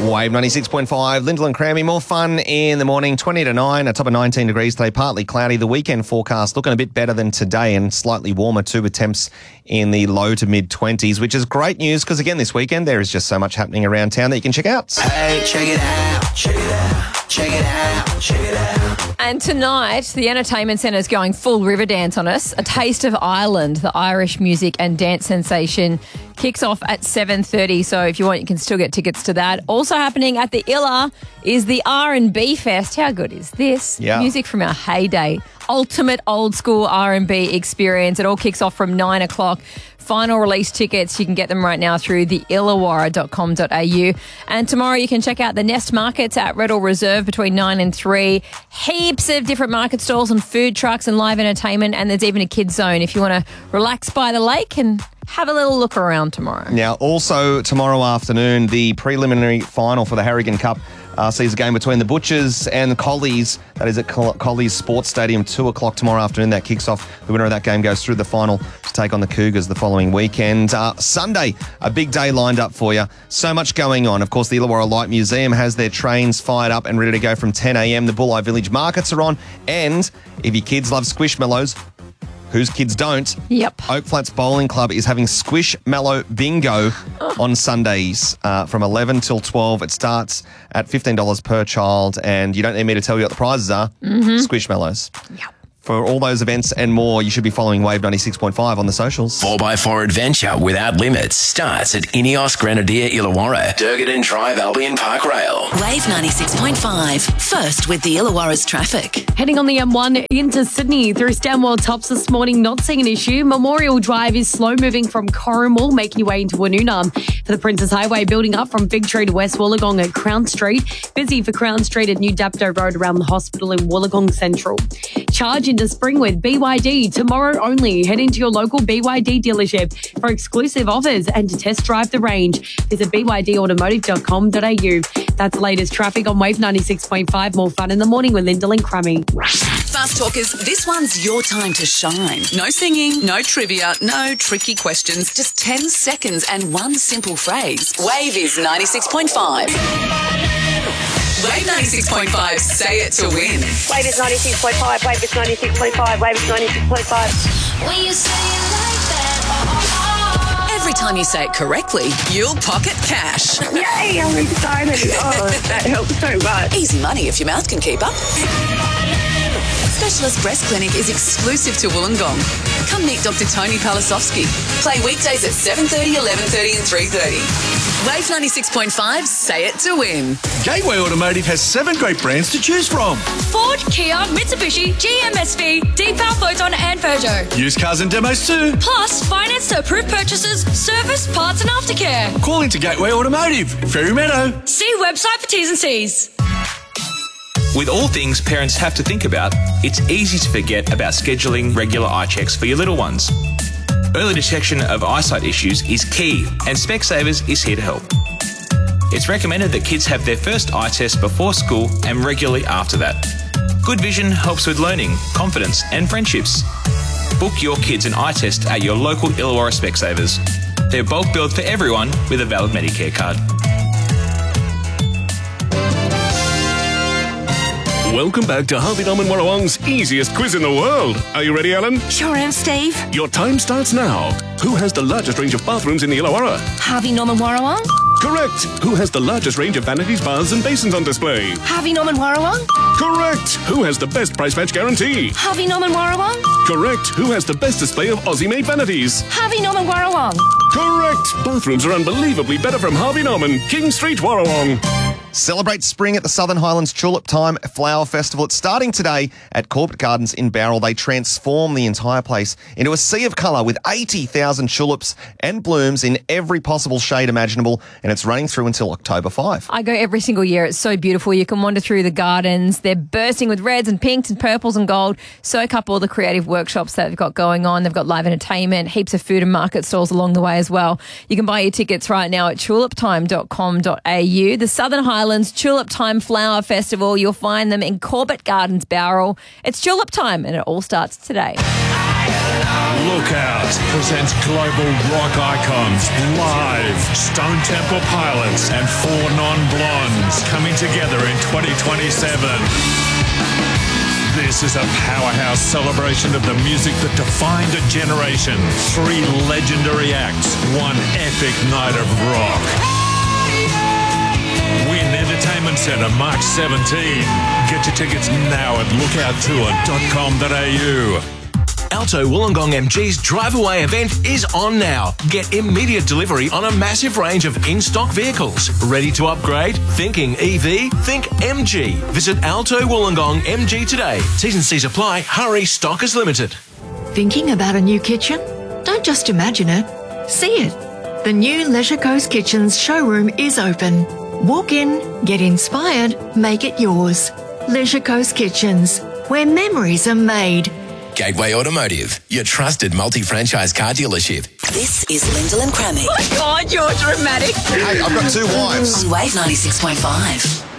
Wave 96.5, Lyndall and Crammy. More fun in the morning, 20 to 9, a top of 19 degrees today, partly cloudy. The weekend forecast looking a bit better than today and slightly warmer too, with temps in the low to mid-20s, which is great news because, again, this weekend there is just so much happening around town that you can check out. Hey, check it out, check it out, check it out, check it out. And tonight, the Entertainment Centre is going full Riverdance on us. A Taste of Ireland, the Irish music and dance sensation, kicks off at 7:30. So if you want, you can still get tickets to that. Also happening at the Illa is the R&B Fest. How good is this? Yeah. Music from our heyday. Ultimate old school R&B experience. It all kicks off from 9 o'clock. Final release tickets, you can get them right now through the illawarra.com.au. And tomorrow you can check out the Nest Markets at Redall Reserve between 9 and 3. Heaps of different market stalls and food trucks and live entertainment. And there's even a kids zone if you want to relax by the lake and have a little look around tomorrow. Now, also tomorrow afternoon, the preliminary final for the Harrigan Cup sees a game between the Butchers and the Collies. That is at Collies Sports Stadium, 2 o'clock tomorrow afternoon. That kicks off. The winner of that game goes through the final to take on the Cougars the following weekend. Sunday, a big day lined up for you. So much going on. Of course, the Illawarra Light Museum has their trains fired up and ready to go from 10 a.m. The Bulli Village markets are on. And if your kids love Squishmallows, whose kids don't? Yep. Oak Flats Bowling Club is having Squishmallow Bingo on Sundays from 11 till 12. It starts at $15 per child, and you don't need me to tell you what the prizes are. Squishmallows. Yep. For all those events and more, you should be following Wave 96.5 on the socials. 4x4 adventure without limits starts at Ineos Grenadier Illawarra, Durgadin Drive Albion Park Rail. Wave 96.5. First with the Illawarra's traffic. Heading on the M1 into Sydney through Stanwell Tops this morning, not seeing an issue. Memorial Drive is slow moving from Corrimal, making your way into Woonona. For the Princess Highway, building up from Fig Tree to West Wollongong at Crown Street. Busy for Crown Street at New Dapto Road around the hospital in Wollongong Central. Charge into spring with BYD tomorrow only. Head into your local BYD dealership for exclusive offers and to test drive the range. Visit bydautomotive.com.au. That's the latest traffic on Wave 96.5. More fun in the morning with Lyndall and Crammy. Fast Talkers, this one's your time to shine. No singing, no trivia, no tricky questions. Just 10 seconds and one simple phrase. Wave is 96.5. Wave 96.5, say it to win. Wave is 96.5, Wave is 96.5, Wave is 96.5. When you say it like that, Every time you say it correctly, you'll pocket cash. Yay, I'm excited. Oh, that helps so much. Easy money if your mouth can keep up. Specialist Breast Clinic is exclusive to Wollongong. Come meet Dr. Tony Palasovsky. Play weekdays at 7:30, 11:30 and 3:30. Wave 96.5, say it to win. Gateway Automotive has 7 great brands to choose from. Ford, Kia, Mitsubishi, GMSV, Deepal, Photon and Peugeot. Used cars and demos too. Plus, finance to approved purchases, service, parts and aftercare. Call into Gateway Automotive, Ferry Meadow. See website for T's and C's. With all things parents have to think about, it's easy to forget about scheduling regular eye checks for your little ones. Early detection of eyesight issues is key, and Specsavers is here to help. It's recommended that kids have their first eye test before school and regularly after that. Good vision helps with learning, confidence and friendships. Book your kids an eye test at your local Illawarra Specsavers. They're bulk billed for everyone with a valid Medicare card. Welcome back to Harvey Norman Warrawong's easiest quiz in the world. Are you ready, Alan? Sure am, Steve. Your time starts now. Who has the largest range of bathrooms in the Illawarra? Harvey Norman Warrawong. Correct. Who has the largest range of vanities, baths and basins on display? Harvey Norman Warrawong. Correct. Who has the best price match guarantee? Harvey Norman Warrawong. Correct. Who has the best display of Aussie-made vanities? Harvey Norman Warrawong. Correct. Bathrooms are unbelievably better from Harvey Norman, King Street, Warrawong. Celebrate spring at the Southern Highlands Tulip Time Flower Festival. It's starting today at Corbett Gardens in Bowral. They transform the entire place into a sea of colour with 80,000 tulips and blooms in every possible shade imaginable, and it's running through until October 5. I go every single year. It's so beautiful. You can wander through the gardens. They're bursting with reds and pinks and purples and gold. Soak up all the creative workshops that they've got going on. They've got live entertainment, heaps of food and market stalls along the way as well. You can buy your tickets right now at tuliptime.com.au. The Southern Highlands Tulip Time Flower Festival. You'll find them in Corbett Gardens, Bowral. It's Tulip Time and it all starts today. Lookout presents global rock icons live. Stone Temple Pilots and 4 Non-Blondes coming together in 2027. This is a powerhouse celebration of the music that defined a generation. 3 legendary acts, 1 epic night of rock. Win Entertainment Centre March 17. Get your tickets now at lookouttour.com.au. Alto Wollongong MG's Drive Away event is on now. Get immediate delivery on a massive range of in-stock vehicles. Ready to upgrade? Thinking EV? Think MG. Visit Alto Wollongong MG today. T's and C's apply. Hurry, stock is limited. Thinking about a new kitchen? Don't just imagine it. See it. The new Leisure Coast Kitchens showroom is open. Walk in, get inspired, make it yours. Leisure Coast Kitchens, where memories are made. Gateway Automotive, your trusted multi-franchise car dealership. This is Lyndall and Crammy. Oh my God, you're dramatic. Hey, I've got 2 wives. On Wave 96.5.